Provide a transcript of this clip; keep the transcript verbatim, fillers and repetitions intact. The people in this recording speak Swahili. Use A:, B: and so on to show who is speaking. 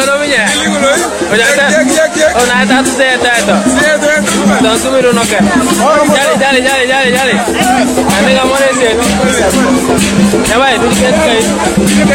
A: lo no viene. Oye, oh, nada, está tu seta esto. Entonces, mira uno que. Dale, dale, dale, dale, dale. Anda, amor, ese. Ya va, tú quieres que.